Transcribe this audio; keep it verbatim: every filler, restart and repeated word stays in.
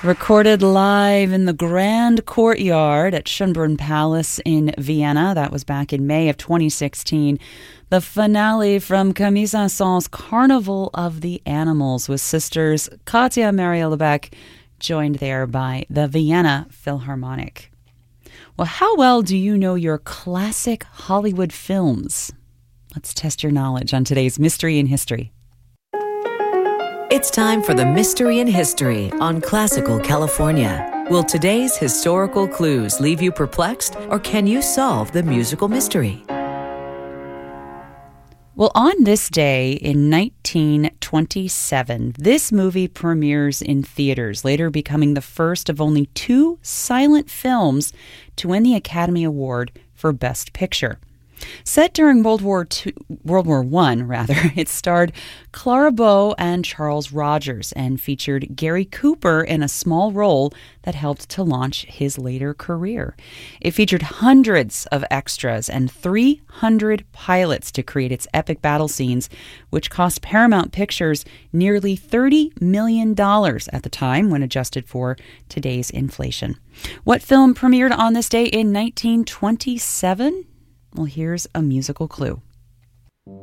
Recorded live in the Grand Courtyard at Schönbrunn Palace in Vienna. That was back in May of twenty sixteen. The finale from Camille Saint-Saëns' Carnival of the Animals with sisters Katja and Maria Lebec, joined there by the Vienna Philharmonic. Well, how well do you know your classic Hollywood films? Let's test your knowledge on today's Mystery in History. It's time for the Mystery in History on Classical California. Will today's historical clues leave you perplexed, or can you solve the musical mystery? Well, on this day in nineteen twenty-seven, this movie premieres in theaters, later becoming the first of only two silent films to win the Academy Award for Best Picture. Set during World War Two, World War One, rather, it starred Clara Bow and Charles Rogers and featured Gary Cooper in a small role that helped to launch his later career. It featured hundreds of extras and three hundred pilots to create its epic battle scenes, which cost Paramount Pictures nearly thirty million dollars at the time when adjusted for today's inflation. What film premiered on this day in nineteen twenty-seven? Well, here's a musical clue.